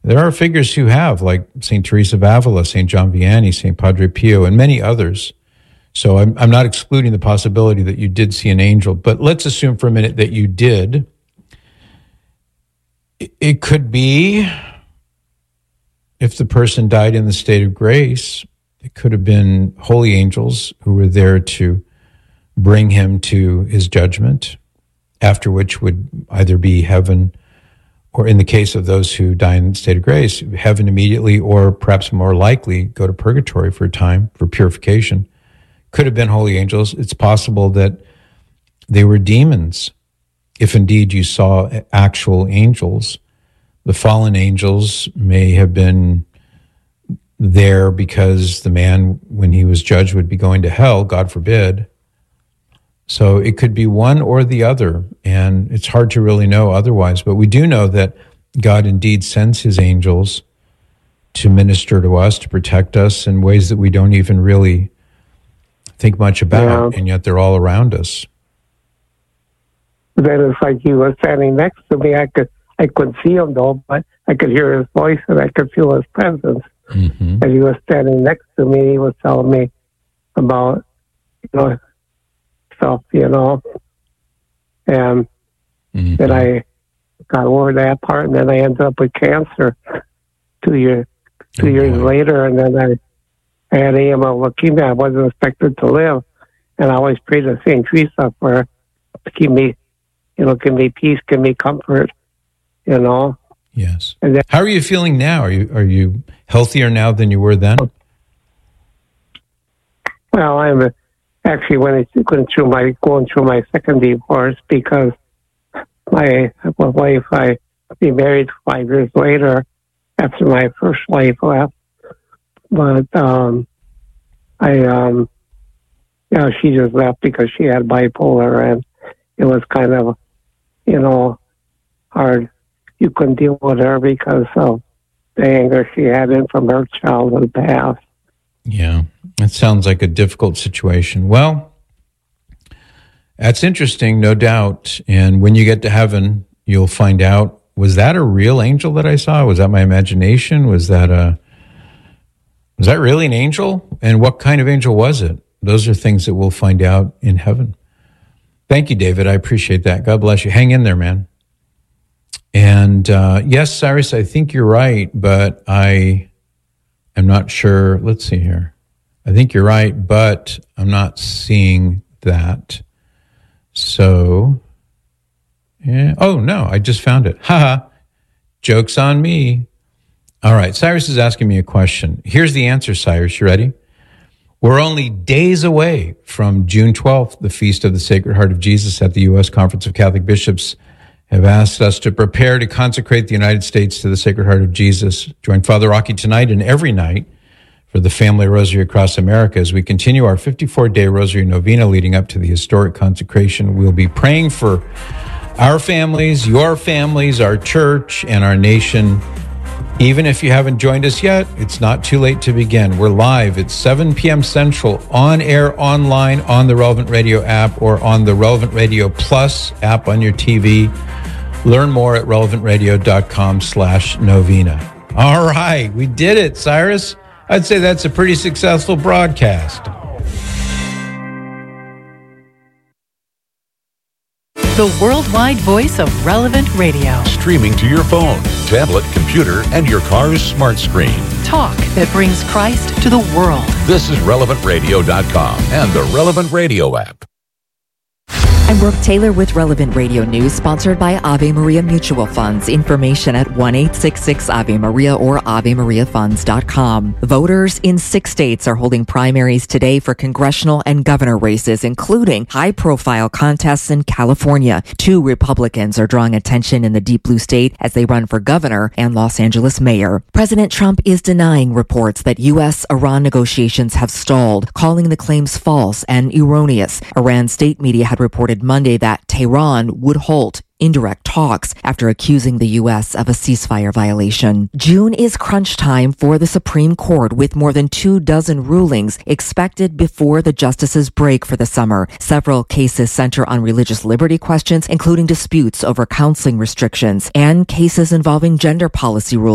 There are figures who have, like St. Teresa of Avila, St. John Vianney, St. Padre Pio, and many others. So I'm not excluding the possibility that you did see an angel, but let's assume for a minute that you did. It could be, if the person died in the state of grace, it could have been holy angels who were there to bring him to his judgment, after which would either be heaven, or in the case of those who die in the state of grace, heaven immediately, or perhaps more likely, go to purgatory for a time for purification. Could have been holy angels. It's possible that they were demons. If indeed you saw actual angels, the fallen angels may have been there because the man, when he was judged, would be going to hell, God forbid. So it could be one or the other, and it's hard to really know otherwise. But we do know that God indeed sends his angels to minister to us, to protect us in ways that we don't even really think much about, and yet they're all around us. Then it's like he was standing next to me. I couldn't see him though, but I could hear his voice and I could feel his presence. Mm-hmm. And he was standing next to me. He was telling me about, stuff, and then I got over that part, and then I ended up with cancer 2 years later, and then I had AML leukemia. I wasn't expected to live, and I always prayed to St. Teresa to keep me, give me peace, give me comfort, Yes. And then, how are you feeling now? Are you healthier now than you were then? Well, I'm actually going through my second divorce, because my wife, I remarried 5 years later after my first wife left. But she just left because she had bipolar, and it was kind of, hard. You couldn't deal with her because of the anger she had in from her childhood past. Yeah, that sounds like a difficult situation. Well, that's interesting, no doubt. And when you get to heaven, you'll find out, was that a real angel that I saw? Was that my imagination? Was that really an angel? And what kind of angel was it? Those are things that we'll find out in heaven. Thank you, David. I appreciate that. God bless you. Hang in there, man. And yes, Cyrus, I think you're right, but I am not sure. Let's see here. I think you're right, but I'm not seeing that. So, yeah. Oh, no, I just found it. Haha. Joke's on me. All right, Cyrus is asking me a question. Here's the answer, Cyrus. You ready? We're only days away from June 12th, the Feast of the Sacred Heart of Jesus, at the U.S. Conference of Catholic Bishops have asked us to prepare to consecrate the United States to the Sacred Heart of Jesus. Join Father Rocky tonight and every night for the Family Rosary across America as we continue our 54-day Rosary Novena leading up to the historic consecration. We'll be praying for our families, your families, our church, and our nation. Even if you haven't joined us yet, it's not too late to begin. We're live at 7 p.m. Central, on air, online, on the Relevant Radio app, or on the Relevant Radio Plus app on your TV. Learn more at relevantradio.com/novena. All right, we did it, Cyrus. I'd say that's a pretty successful broadcast. The worldwide voice of Relevant Radio. Streaming to your phone, tablet, computer, and your car's smart screen. Talk that brings Christ to the world. This is relevantradio.com and the Relevant Radio app. I'm Brooke Taylor with Relevant Radio News, sponsored by Ave Maria Mutual Funds. Information at 1-866-AVE-MARIA or AveMariaFunds.com. Voters in 6 states are holding primaries today for congressional and governor races, including high-profile contests in California. 2 Republicans are drawing attention in the Deep Blue State as they run for governor and Los Angeles mayor. President Trump is denying reports that U.S.-Iran negotiations have stalled, calling the claims false and erroneous. Iran state media had reported Monday that Tehran would halt indirect talks after accusing the U.S. of a ceasefire violation. June is crunch time for the Supreme Court, with more than 24 rulings expected before the justices break for the summer. Several cases center on religious liberty questions, including disputes over counseling restrictions and cases involving gender policy rules.